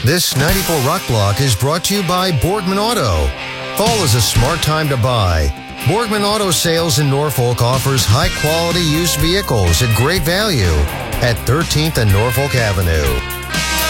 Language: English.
This 94 Rock Block is brought to you by Boardman Auto. Fall is a smart time to buy. Boardman Auto Sales in Norfolk offers high-quality used vehicles at great value at 13th and Norfolk Avenue.